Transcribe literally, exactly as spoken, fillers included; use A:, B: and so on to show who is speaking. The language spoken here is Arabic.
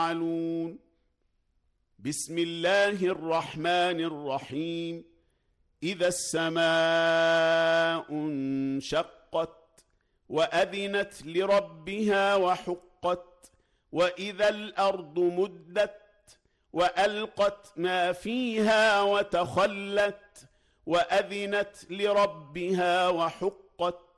A: تفعلون. بسم الله الرحمن الرحيم. إذا السماء انشقت وأذنت لربها وحقت، وإذا الأرض مدت وألقت ما فيها وتخلت، وأذنت لربها وحقت.